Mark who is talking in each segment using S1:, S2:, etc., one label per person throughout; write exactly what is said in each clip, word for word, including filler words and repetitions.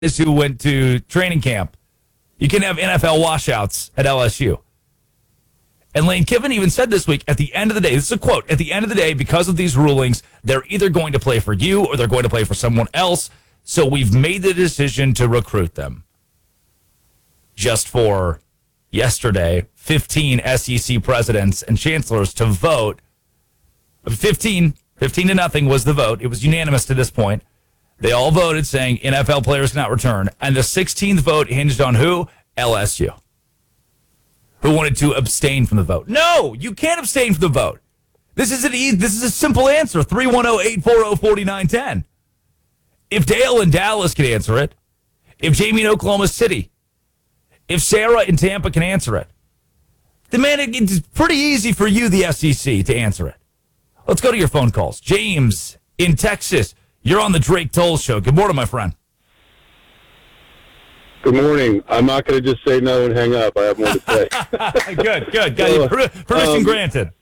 S1: is who went to training camp. You can have N F L washouts at L S U. And Lane Kiffin even said this week, at the end of the day, this is a quote, at the end of the day, because of these rulings, they're either going to play for you or they're going to play for someone else. So we've made the decision to recruit them. Just for yesterday, fifteen S E C presidents and chancellors to vote. fifteen, fifteen to nothing was the vote. It was unanimous to this point. They all voted saying N F L players cannot return. And the sixteenth vote hinged on who? L S U. Who wanted to abstain from the vote. No, you can't abstain from the vote. This is an easy, this is a simple answer. three one zero, eight four zero, four nine one zero. If Dale in Dallas can answer it, if Jamie in Oklahoma City, if Sarah in Tampa can answer it, then, man, it's pretty easy for you, the S E C, to answer it. Let's go to your phone calls. James in Texas, you're on the Drake Toll Show. Good morning, my friend.
S2: Good morning. I'm not going to just say no and hang up. I have more to say.
S1: good, good. Got you. Per- permission um, granted.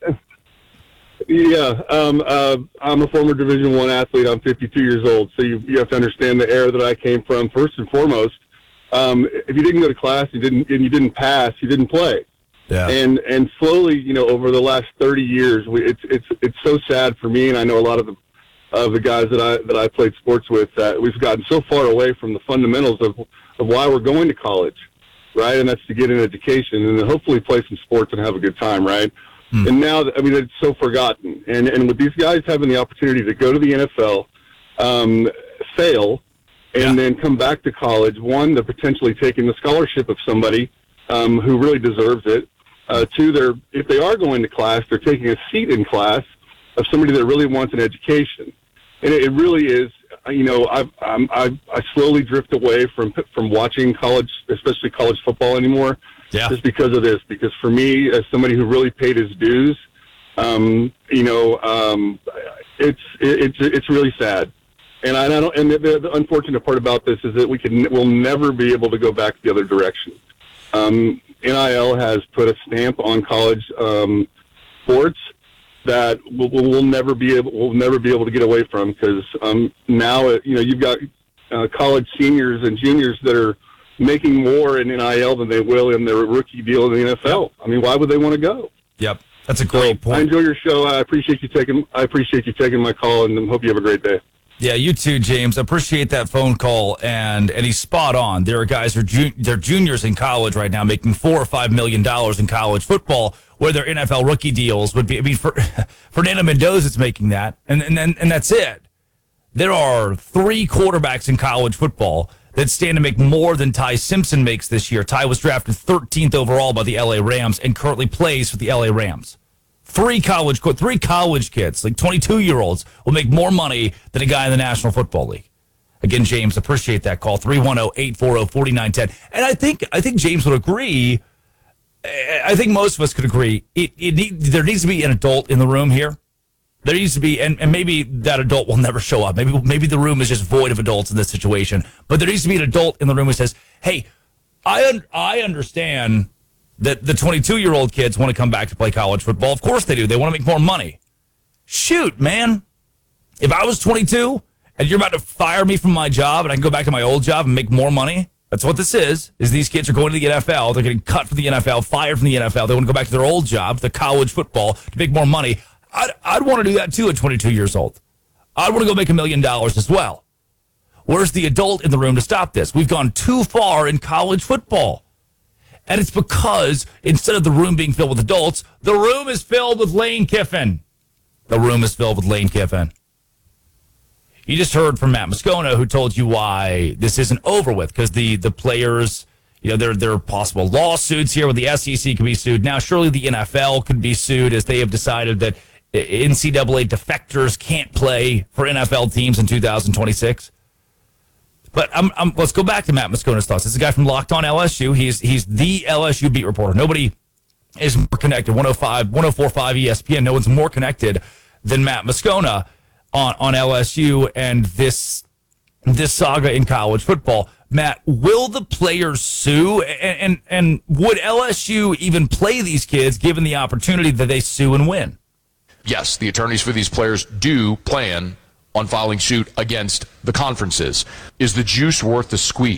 S2: Yeah, um, uh, I'm a former Division One athlete. I'm fifty-two years old, so you, you have to understand the era that I came from. First and foremost, um, if you didn't go to class, you didn't, and you didn't pass, you didn't play. Yeah. And and slowly, you know, over the last thirty years, we, it's it's it's so sad for me, and I know a lot of the of the guys that I that I played sports with, that we've gotten so far away from the fundamentals of of why we're going to college, right? And that's to get an education and then hopefully play some sports and have a good time, right? Hmm. And now, I mean, it's so forgotten. And and with these guys having the opportunity to go to the N F L, um, fail, and yeah. then come back to college, one, they're potentially taking the scholarship of somebody um, who really deserves it. Uh, two, they're if they are going to class, they're taking a seat in class of somebody that really wants an education. And it, it really is, you know, I've, I'm, I I slowly drift away from from watching college, especially college football anymore, yeah. just because of this. Because for me, as somebody who really paid his dues, um, you know, um, it's it's it's really sad. And I, I don't. And the, the unfortunate part about this is that we can we'll never be able to go back the other direction. Um, N I L has put a stamp on college um, sports that we'll, we'll never be able we'll never be able to get away from, because um, now you know you've got uh, college seniors and juniors that are making more in N I L than they will in their rookie deal in the N F L. Yep. I mean, why would they want to go?
S1: Yep, that's a great
S2: so,
S1: point.
S2: I enjoy your show. I appreciate you taking I appreciate you taking my call, and hope you have a great day.
S1: Yeah, you too, James. I appreciate that phone call, and and he's spot on. There are guys who are ju- they're juniors in college right now, making four or five million dollars in college football, where their N F L rookie deals would be. I mean, for Fernando Mendoza's making that, and and and, and that's it. There are three quarterbacks in college football that stand to make more than Ty Simpson makes this year. Ty was drafted thirteenth overall by the L A Rams and currently plays for the L A Rams. Three college three college kids, like twenty-two-year-olds, will make more money than a guy in the National Football League. Again, James, appreciate that call. three one zero, eight four zero, four nine one zero. And I think I think James would agree. I think most of us could agree. It, it need, there needs to be an adult in the room here. There needs to be, and, and maybe that adult will never show up. Maybe maybe the room is just void of adults in this situation. But there needs to be an adult in the room who says, hey, I un- I understand that the twenty-two-year-old kids want to come back to play college football. Of course they do. They want to make more money. Shoot, man. If I was twenty-two and you're about to fire me from my job and I can go back to my old job and make more money, that's what this is, is these kids are going to the N F L. They're getting cut from the N F L, fired from the N F L. They want to go back to their old job, the college football, to make more money. I'd, I'd want to do that too at twenty-two years old. I'd want to go make a million dollars as well. Where's the adult in the room to stop this? We've gone too far in college football. And it's because instead of the room being filled with adults, the room is filled with Lane Kiffin. The room is filled with Lane Kiffin. You just heard from Matt Moscona, who told you why this isn't over with, because the, the players, you know, there, there are possible lawsuits here where the S E C can be sued. Now, surely the N F L could be sued, as they have decided that N C double A defectors can't play for N F L teams in two thousand twenty-six. But I'm, I'm, let's go back to Matt Moscona's thoughts. This is a guy from Locked On L S U. He's he's the L S U beat reporter. Nobody is more connected. one oh five, one oh four point five E S P N. No one's more connected than Matt Moscona on, on L S U and this this saga in college football. Matt, will the players sue? And, and, and would L S U even play these kids given the opportunity that they sue and win?
S3: Yes, the attorneys for these players do plan on filing suit against the conferences. Is the juice worth the squeeze?